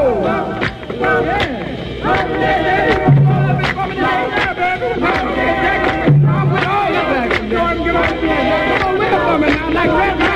Come on, with all the back. Come on, with it for me now, like that.